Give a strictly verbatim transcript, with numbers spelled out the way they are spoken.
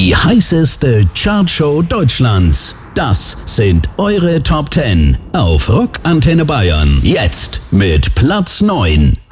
Die heißeste Chartshow Deutschlands. Das sind eure Top zehn auf Rock Antenne Bayern. Jetzt mit Platz neun.